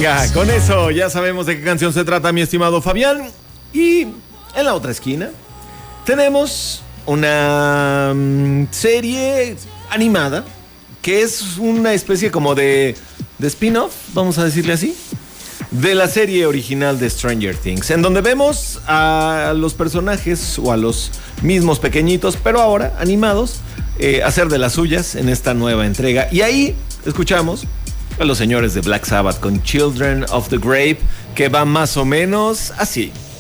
Venga, con eso ya sabemos de qué canción se trata, mi estimado Fabián. Y en la otra esquina tenemos una serie animada que es una especie como de spin-off, vamos a decirle así, de la serie original de Stranger Things, en donde vemos a los personajes o a los mismos pequeñitos, pero ahora animados, hacer de las suyas en esta nueva entrega. Y ahí escuchamos a los señores de Black Sabbath con Children of the Grave, que va más o menos así.